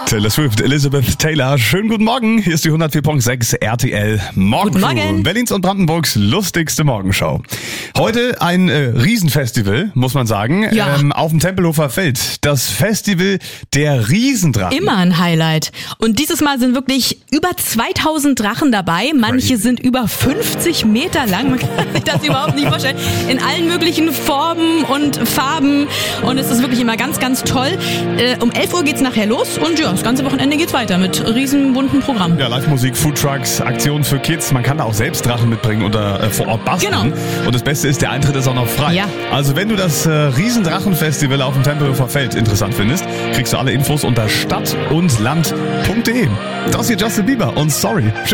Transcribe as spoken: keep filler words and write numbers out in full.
Taylor Swift, Elizabeth Taylor. Schönen guten Morgen. Hier ist die hundertvier Komma sechs R T L Morgencrew. Guten Morgen. Berlins und Brandenburgs lustigste Morgenshow. Heute ein äh, Riesenfestival, muss man sagen, Ja. ähm, auf dem Tempelhofer Feld. Das Festival der Riesendrachen. Immer ein Highlight. Und dieses Mal sind wirklich über zweitausend Drachen dabei. Manche Crazy. sind über fünfzig Meter lang. Man kann sich das überhaupt nicht vorstellen. In allen möglichen Formen und Farben. Und es ist wirklich immer ganz, ganz toll. Äh, um elf Uhr geht's nachher los. Und ja, das ganze Wochenende geht's weiter mit riesen bunten Programm. Ja, Live-Musik, Foodtrucks, Aktionen für Kids. Man kann da auch selbst Drachen mitbringen oder äh, vor Ort basteln. Genau. Und das Beste ist, der Eintritt ist auch noch frei. Ja. Also wenn du das äh, Riesendrachenfestival auf dem Tempelhofer Feld interessant findest, kriegst du alle Infos unter stadt und land punkt de. Das hier Justin Bieber und Sorry.